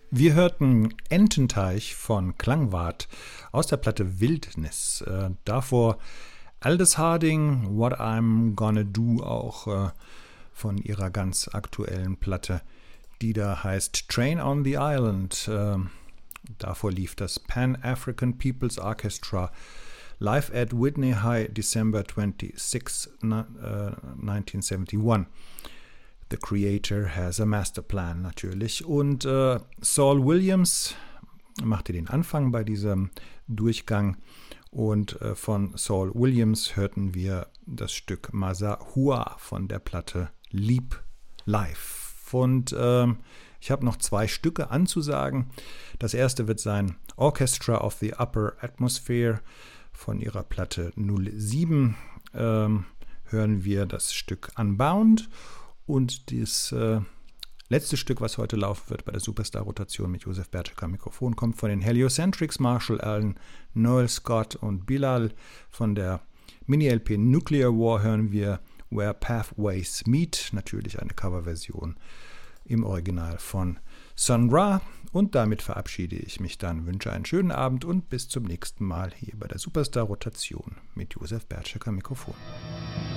Wir hörten Ententeich von Klangwart aus der Platte Wildnis. Davor Aldous Harding, What I'm Gonna Do, auch von ihrer ganz aktuellen Platte, die da heißt Train on the Island. Davor lief das Pan-African People's Orchestra live at Whitney High, December 26, 1971. The Creator has a Master Plan natürlich. Und Saul Williams machte den Anfang bei diesem Durchgang. Und von Saul Williams hörten wir das Stück Mazahua von der Platte Leap Live. Und ich habe noch 2 Stücke anzusagen. Das erste wird sein Orchestra of the Upper Atmosphere von ihrer Platte 07. Hören wir das Stück Unbound. Und das letzte Stück, was heute laufen wird bei der Superstar-Rotation mit Josef Berczek am Mikrofon, kommt von den Heliocentrics, Marshall Allen, Noel Scott und Bilal. Von der Mini-LP Nuclear War hören wir Where Pathways Meet, natürlich eine Coverversion im Original von Sun Ra. Und damit verabschiede ich mich dann, wünsche einen schönen Abend und bis zum nächsten Mal hier bei der Superstar-Rotation mit Josef Berczek am Mikrofon.